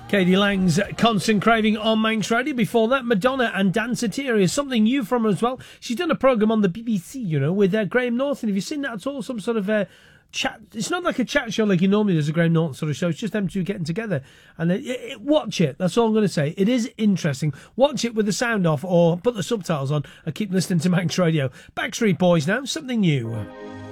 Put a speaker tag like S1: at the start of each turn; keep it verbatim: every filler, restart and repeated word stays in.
S1: Katie Lang's Constant Craving on Manx Radio. Before that, Madonna and Danceteria. Something new from her as well. She's done a programme on the B B C, you know, with uh, Graham Norton. Have you seen that at all? Some sort of uh, chat. It's not like a chat show like you normally does, a Graham Norton sort of show. It's just them two getting together. And uh, it, it, watch it. That's all I'm going to say. It is interesting. Watch it with the sound off or put the subtitles on and keep listening to Manx Radio. Backstreet Boys now. Something new.